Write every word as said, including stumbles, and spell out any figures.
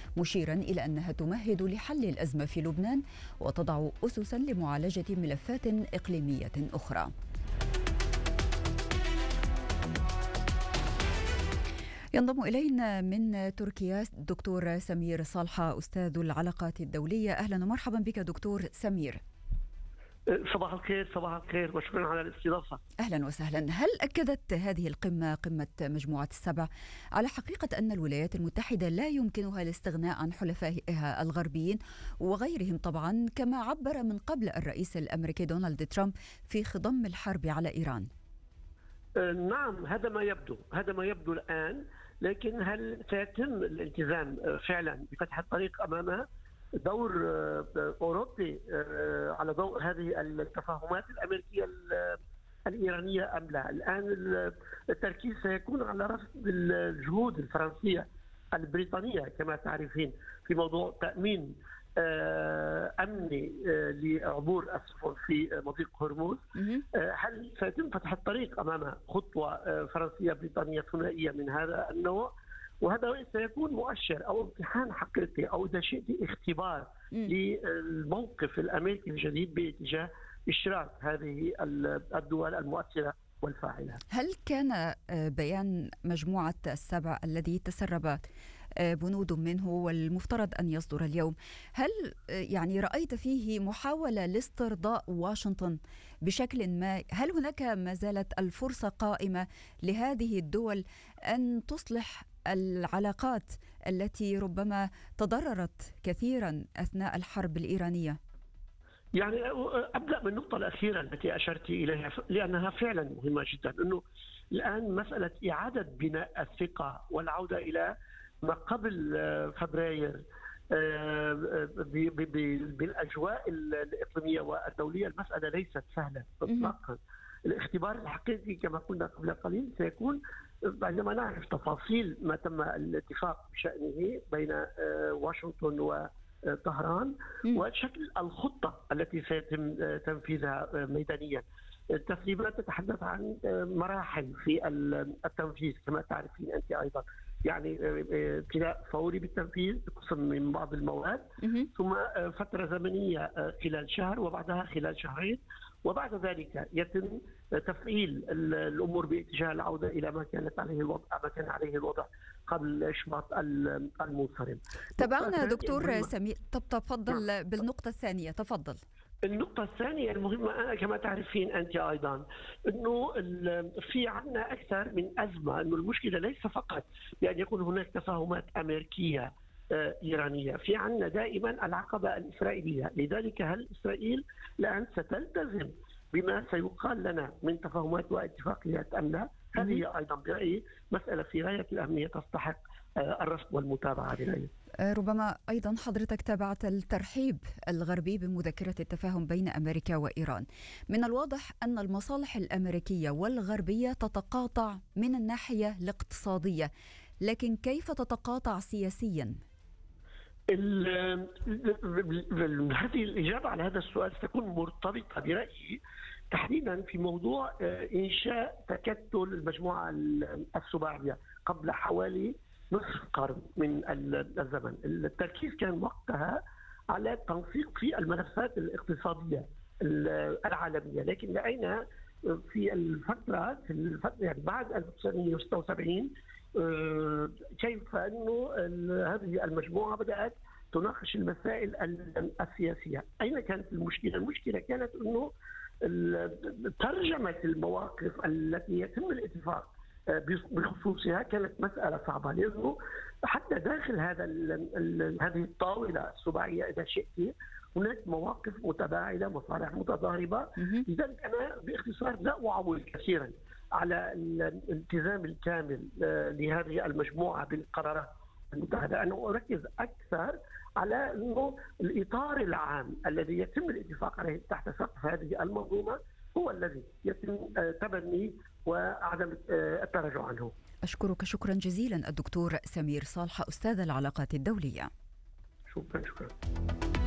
مشيرا إلى أنها تمهد لحل الأزمة في لبنان وتضع أسسا لمعالجة ملفات إقليمية أخرى. ينضم إلينا من تركيا الدكتور سمير صالحة أستاذ العلاقات الدولية. أهلا ومرحبا بك دكتور سمير. صباح الخير. صباح الخير وشكرا على الاستضافة. أهلا وسهلا. هل أكدت هذه القمة قمة مجموعة السبع على حقيقة أن الولايات المتحدة لا يمكنها الاستغناء عن حلفائها الغربيين وغيرهم طبعا، كما عبر من قبل الرئيس الأمريكي دونالد ترامب في خضم الحرب على إيران؟ نعم، هذا ما يبدو هذا ما يبدو الآن، لكن هل سيتم الالتزام فعلا بفتح الطريق أمامها؟ دور أوروبي على ضوء هذه التفاهمات الأمريكية الإيرانية أم لا؟ الآن التركيز سيكون على رفض الجهود الفرنسية البريطانية كما تعرفين في موضوع تأمين أمني لعبور السفن في مضيق هرمز. هل سيتم فتح الطريق أمام خطوة فرنسية بريطانية ثنائية من هذا النوع؟ وهذا سيكون مؤشر أو امتحان حقيقي أو إذا شئت اختبار للموقف الأمريكي الجديد باتجاه إشراك هذه الدول المؤثرة والفاعلة. هل كان بيان مجموعة السبع الذي تسرب بنود منه والمفترض أن يصدر اليوم، هل يعني رأيت فيه محاولة لاسترضاء واشنطن بشكل ما؟ هل هناك ما زالت الفرصة قائمة لهذه الدول أن تصلح العلاقات التي ربما تضررت كثيرا أثناء الحرب الإيرانية؟ يعني أبدأ من النقطة الأخيرة التي أشرت إليها لأنها فعلا مهمة جدا، أنه الآن مسألة إعادة بناء الثقة والعودة إلى ما قبل فبراير بالأجواء الإقليمية والدولية، المسألة ليست سهلة إطلاقا. الاختبار الحقيقي كما قلنا قبل قليل سيكون عندما نعرف تفاصيل ما تم الاتفاق بشأنه بين واشنطن وطهران وشكل الخطة التي سيتم تنفيذها ميدانيا. التسريبات تتحدث عن مراحل في التنفيذ كما تعرفين أنت أيضا، يعني ابتداء فوري بالتنفيذ قسم من بعض المواد، ثم فترة زمنية خلال شهر وبعدها خلال شهرين، وبعد ذلك يتم تفعيل الأمور باتجاه العودة إلى ما كانت عليه الوضع ما كان عليه الوضع قبل إشباط المنصرم. تابعنا دكتور سمير. طب تفضل بالنقطة الثانية. تفضل. النقطة الثانية المهمة كما تعرفين أنت أيضا أنه في عنا أكثر من أزمة، أنه المشكلة ليس فقط بأن يكون هناك تفاهمات أمريكية إيرانية، في عنا دائما العقبة الإسرائيلية. لذلك هل إسرائيل الآن ستلتزم بما سيقال لنا من تفاهمات واتفاقيات أم لا؟ هذه أيضا برأيي مسألة في غاية الأهمية تستحق الرصد والمتابعة برأيي. ربما أيضا حضرتك تابعت الترحيب الغربي بمذكرة التفاهم بين أمريكا وإيران. من الواضح أن المصالح الأمريكية والغربية تتقاطع من الناحية الاقتصادية، لكن كيف تتقاطع سياسيا؟ هذه الإجابة على هذا السؤال ستكون مرتبطة برأيي تحديدا في موضوع إنشاء تكتل المجموعة السباعية قبل حوالي نصف قرن من الزمن. التركيز كان وقتها على التنسيق في الملفات الاقتصادية العالمية، لكن لقينا في الفترة في الفترة يعني بعد ألف وتسعمئة وستة وسبعين كيف أنه هذه المجموعة بدأت تناقش المسائل السياسية. أين كانت المشكلة؟ المشكلة كانت أنه ترجمة المواقف التي يتم الاتفاق بخصوصها كانت مسألة صعبة، لأنه حتى داخل هذا هذه الطاولة السباعية إذا شئت هناك مواقف متباعدة، مصالح متضاربة. لذلك أنا باختصار لا أعول كثيرا على الالتزام الكامل لهذه المجموعة بالقرارات المتحدة. أنا أركز أكثر على أنه الإطار العام الذي يتم الاتفاق عليه تحت سقف هذه المنظومة هو الذي يتم تبني وعدم التراجع عنه. أشكرك شكرا جزيلا الدكتور سمير صالحة أستاذ العلاقات الدولية. شكرا شكرا.